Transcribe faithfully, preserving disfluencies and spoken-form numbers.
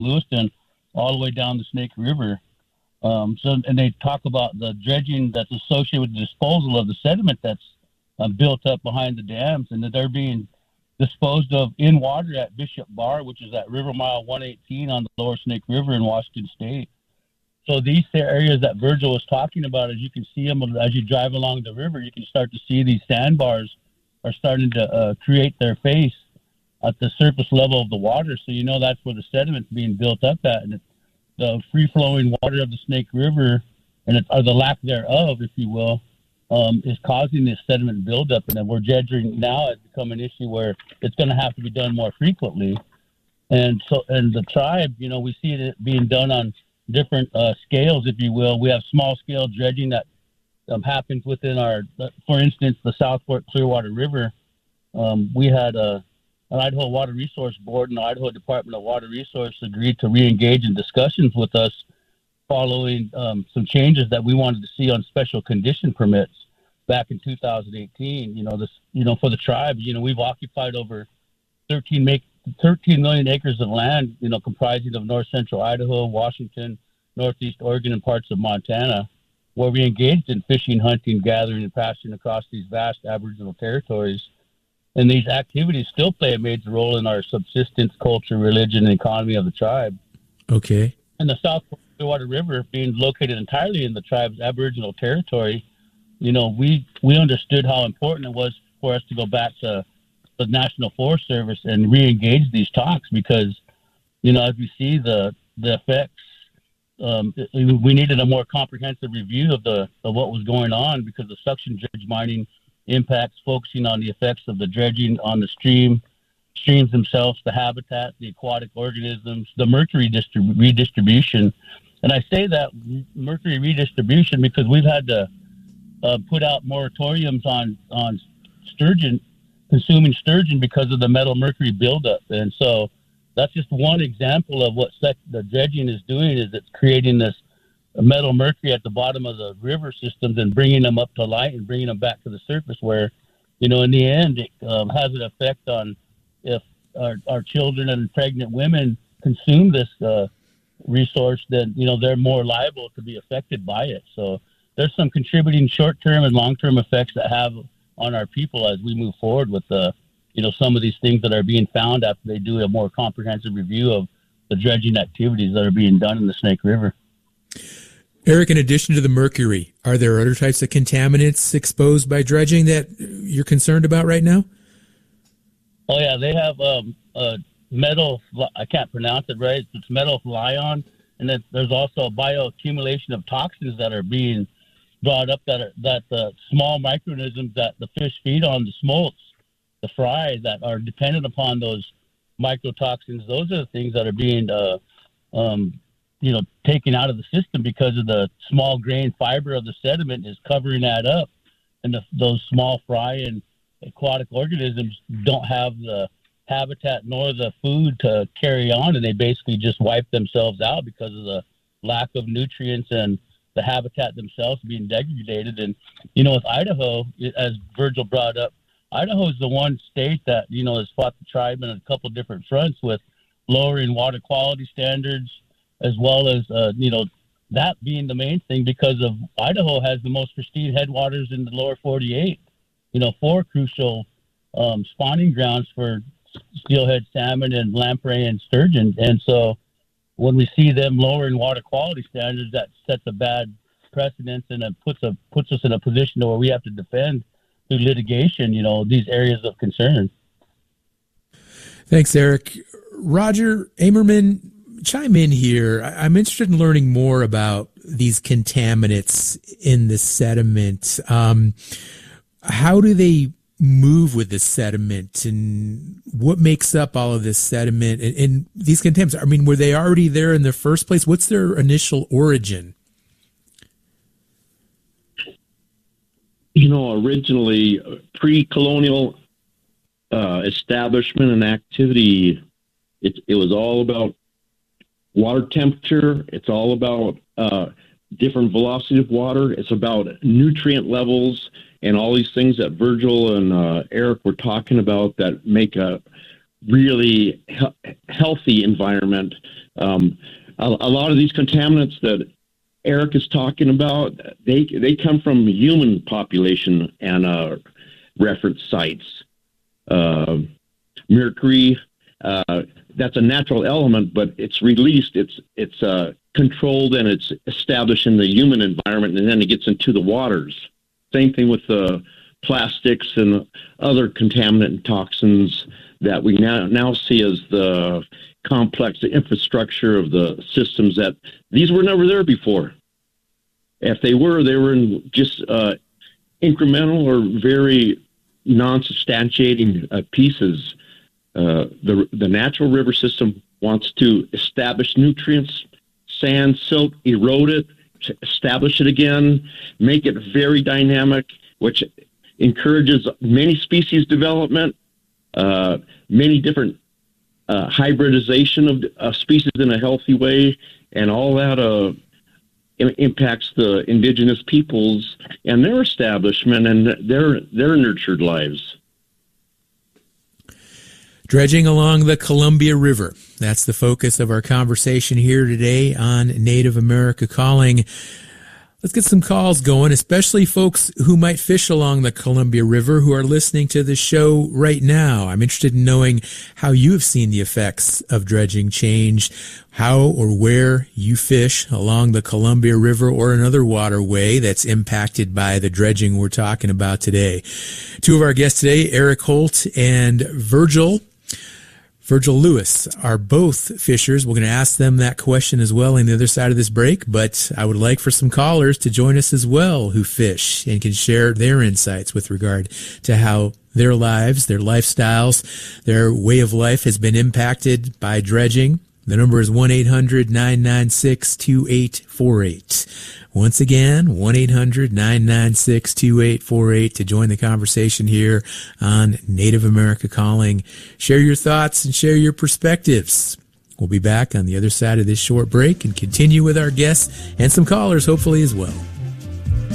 Lewiston all the way down the Snake River. Um, so, and they talk about the dredging that's associated with the disposal of the sediment that's uh, built up behind the dams, and that they're being disposed of in water at Bishop Bar, which is at River Mile one eighteen on the Lower Snake River in Washington State. So these areas that Virgil was talking about, as you can see them as you drive along the river, you can start to see these sandbars are starting to uh, create their face at the surface level of the water. So you know that's where the sediment's being built up at, and it's the free-flowing water of the Snake River, and it, or the lack thereof, if you will, um, is causing this sediment buildup. And then we're dredging now has become an issue where it's going to have to be done more frequently. And so, and the tribe, you know, we see it being done on different uh, scales, if you will. We have small-scale dredging that um, happens within our, for instance, the South Fork Clearwater River. Um, we had a an Idaho Water Resource Board and the Idaho Department of Water Resources agreed to re-engage in discussions with us following um, some changes that we wanted to see on special condition permits back in two thousand eighteen. You know, this, you know, for the tribe, you know, we've occupied over thirteen, make, thirteen million acres of land, you know, comprising of north central Idaho, Washington, northeast Oregon, and parts of Montana, where we engaged in fishing, hunting, gathering, and pasturing across these vast Aboriginal territories. And these activities still play a major role in our subsistence, culture, religion, and economy of the tribe. Okay. And the South Clearwater River being located entirely in the tribe's Aboriginal territory, you know, we, we understood how important it was for us to go back to the National Forest Service and re-engage these talks because, you know, as we see the, the effects, um, we needed a more comprehensive review of the of what was going on because the suction dredge mining impacts, focusing on the effects of the dredging on the stream, streams themselves, the habitat, the aquatic organisms, the mercury distrib- redistribution. And I say that mercury redistribution because we've had to uh, put out moratoriums on, on sturgeon, consuming sturgeon because of the metal mercury buildup. And so that's just one example of what sec- the dredging is doing is it's creating this metal mercury at the bottom of the river systems and bringing them up to light and bringing them back to the surface where, you know, in the end, it um, has an effect on if our, our children and pregnant women consume this uh, resource, then, you know, they're more liable to be affected by it. So there's some contributing short-term and long-term effects that have on our people as we move forward with, the, you know, some of these things that are being found after they do a more comprehensive review of the dredging activities that are being done in the Snake River. Eric, in addition to the mercury, are there other types of contaminants exposed by dredging that you're concerned about right now? Oh, yeah, they have um, uh, metal, I can't pronounce it right, it's metal lion, and then there's also a bioaccumulation of toxins that are being brought up that are, that the small microorganisms that the fish feed on, the smolts, the fry, that are dependent upon those microtoxins. Those are the things that are being uh, um, you know, taken out of the system because of the small grain fiber of the sediment is covering that up. And the, those small fry and aquatic organisms don't have the habitat nor the food to carry on. And they basically just wipe themselves out because of the lack of nutrients and the habitat themselves being degraded. And, you know, with Idaho, as Virgil brought up, Idaho is the one state that, you know, has fought the tribe in a couple of different fronts with lowering water quality standards, as well as, uh, you know, that being the main thing because of Idaho has the most pristine headwaters in the lower forty-eight, you know, four crucial um, spawning grounds for steelhead salmon and lamprey and sturgeon. And so when we see them lowering water quality standards, that sets a bad precedent and it puts, a, puts us in a position where we have to defend through litigation, you know, these areas of concern. Thanks, Eric. Roger Amerman, chime in here. I'm interested in learning more about these contaminants in the sediment. Um, how do they move with the sediment and what makes up all of this sediment and, and these contaminants? I mean, were they already there in the first place? What's their initial origin? You know, originally pre-colonial uh, establishment and activity, it, it was all about water temperature. It's all about uh, different velocity of water. It's about nutrient levels and all these things that Virgil and uh, Eric were talking about that make a really he- healthy environment. Um, a, a lot of these contaminants that Eric is talking about, they they come from human population and uh, reference sites. Uh, mercury, uh, that's a natural element, but it's released, it's it's uh, controlled, and it's established in the human environment, and then it gets into the waters. Same thing with the plastics and other contaminant and toxins that we now now see as the complex infrastructure of the systems that these were never there before. If they were, they were in just uh, incremental or very non-substantiating uh, pieces. Uh, the the natural river system wants to establish nutrients, sand, silt, erode it, establish it again, make it very dynamic, which encourages many species development, uh, many different uh, hybridization of uh, species in a healthy way, and all that uh, im- impacts the indigenous peoples and their establishment and their their nurtured lives. Dredging along the Columbia River. That's the focus of our conversation here today on Native America Calling. Let's get some calls going, especially folks who might fish along the Columbia River who are listening to the show right now. I'm interested in knowing how you have seen the effects of dredging change, how or where you fish along the Columbia River or another waterway that's impacted by the dredging we're talking about today. Two of our guests today, Eric Holt and Virgil Virgil Lewis, are both fishers. We're going to ask them that question as well on the other side of this break, but I would like for some callers to join us as well who fish and can share their insights with regard to how their lives, their lifestyles, their way of life has been impacted by dredging. The number is one eight hundred nine nine six two eight four eight. Once again, one eight hundred nine nine six two eight four eight to join the conversation here on Native America Calling. Share your thoughts and share your perspectives. We'll be back on the other side of this short break and continue with our guests and some callers, hopefully, as well.